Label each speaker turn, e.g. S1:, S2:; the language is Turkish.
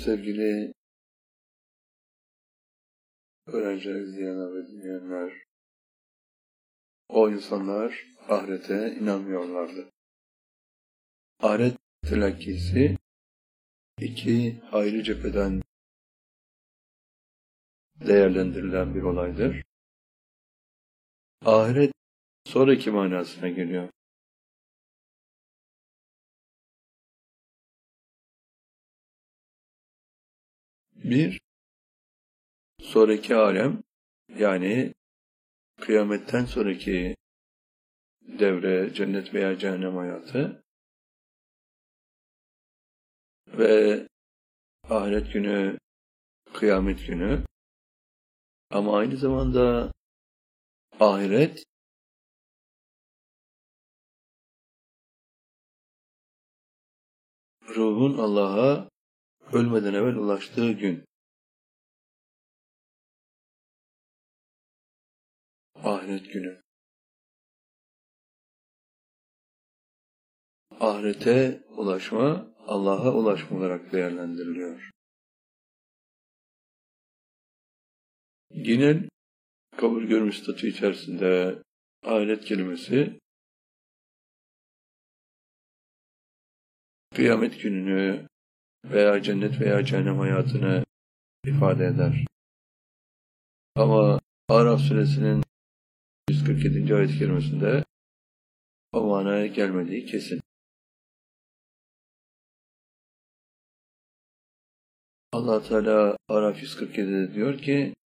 S1: Sevgili öğrenciler, izleyenler ve dinleyenler, o insanlar ahirete inanmıyorlardı. Ahiret telakkisi iki ayrı cepheden değerlendirilen bir olaydır. Ahiret sonraki manasına geliyor. Bir, sonraki alem, yani kıyametten sonraki devre, cennet veya cehennem hayatı ve ahiret günü, kıyamet günü, ama aynı zamanda ahiret, ruhun Allah'a ölmeden evvel ulaştığı gün. Ahiret günü. Ahirete ulaşma, Allah'a ulaşma olarak değerlendiriliyor. Genel kabul görmüş statü içerisinde ahiret kelimesi kıyamet gününü veya cennet veya cehennem hayatını ifade eder. Ama Araf suresinin 147. ayet-i kerimesinde o manaya gelmediği kesin. Allah Teala Araf 147'de diyor ki,